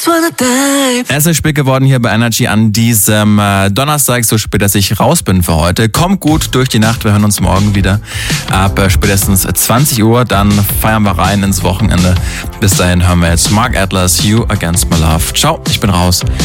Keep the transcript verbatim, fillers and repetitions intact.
Es ist spät geworden hier bei Energy an diesem äh, Donnerstag, so spät, dass ich raus bin für heute. Kommt gut durch die Nacht, wir hören uns morgen wieder ab äh, spätestens zwanzig Uhr. Dann feiern wir rein ins Wochenende. Bis dahin hören wir jetzt Mark Atlas, You Against My Love. Ciao, ich bin raus.